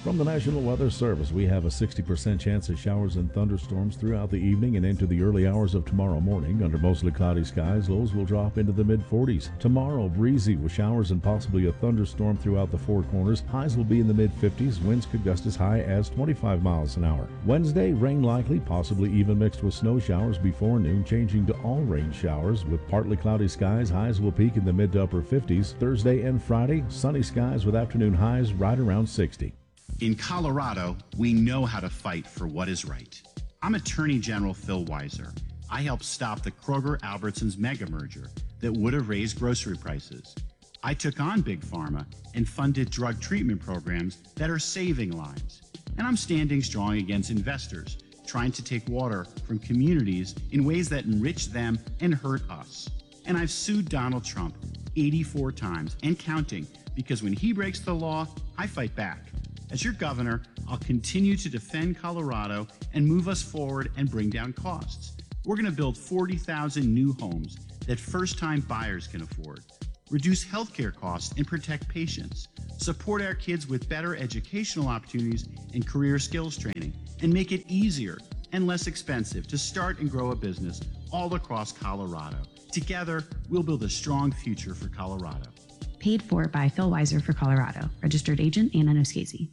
From the National Weather Service, we have a 60% chance of showers and thunderstorms throughout the evening and into the early hours of tomorrow morning. Under mostly cloudy skies, lows will drop into the mid-40s. Tomorrow, breezy with showers and possibly a thunderstorm throughout the Four Corners. Highs will be in the mid-50s. Winds could gust as high as 25 miles an hour. Wednesday, rain likely, possibly even mixed with snow showers before noon, changing to all rain showers. With partly cloudy skies, highs will peak in the mid to upper 50s. Thursday and Friday, sunny skies with afternoon highs right around 60. In Colorado, we know how to fight for what is right. I'm Attorney General Phil Weiser. I helped stop the Kroger-Albertsons mega merger that would have raised grocery prices. I took on Big Pharma and funded drug treatment programs that are saving lives. And I'm standing strong against investors trying to take water from communities in ways that enrich them and hurt us. And I've sued Donald Trump 84 times and counting, because when he breaks the law, I fight back. As your governor, I'll continue to defend Colorado and move us forward and bring down costs. We're going to build 40,000 new homes that first-time buyers can afford, reduce healthcare costs and protect patients, support our kids with better educational opportunities and career skills training, and make it easier and less expensive to start and grow a business all across Colorado. Together, we'll build a strong future for Colorado. Paid for by Phil Weiser for Colorado. Registered agent Anna Noskesi.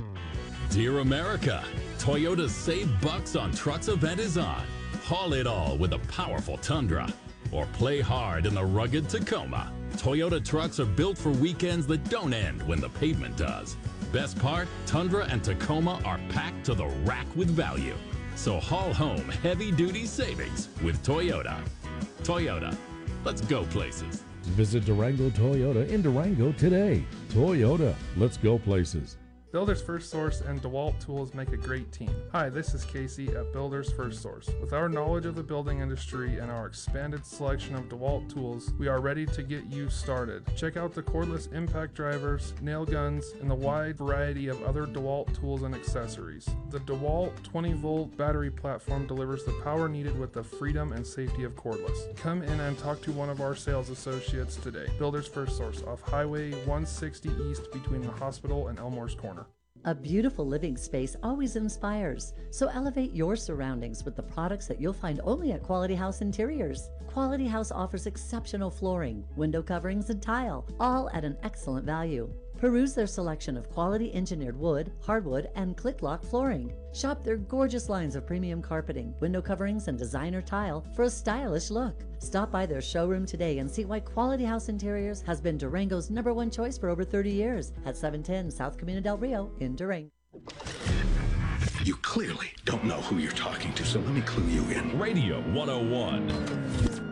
Dear America, Toyota's Save Bucks on Trucks event is on. Haul it all with a powerful Tundra, or play hard in the rugged Tacoma. Toyota trucks are built for weekends that don't end when the pavement does. Best part, Tundra and Tacoma are packed to the rack with value. So haul home heavy-duty savings with Toyota. Toyota, let's go places. Visit Durango Toyota in Durango today. Toyota, let's go places. Builders First Source and DeWalt Tools make a great team. Hi, this is Casey at Builders First Source. With our knowledge of the building industry and our expanded selection of DeWalt tools, we are ready to get you started. Check out the cordless impact drivers, nail guns, and the wide variety of other DeWalt tools and accessories. The DeWalt 20-volt battery platform delivers the power needed with the freedom and safety of cordless. Come in and talk to one of our sales associates today. Builders First Source off Highway 160 East between the hospital and Elmore's Corner. A beautiful living space always inspires, so elevate your surroundings with the products that you'll find only at Quality House Interiors. Quality House offers exceptional flooring, window coverings, and tile, all at an excellent value. Peruse their selection of quality engineered wood, hardwood, and click-lock flooring. Shop their gorgeous lines of premium carpeting, window coverings, and designer tile for a stylish look. Stop by their showroom today and see why Quality House Interiors has been Durango's #1 choice for over 30 years at 710 South Camino del Rio in Durango. You clearly don't know who you're talking to, so let me clue you in. Radio 101.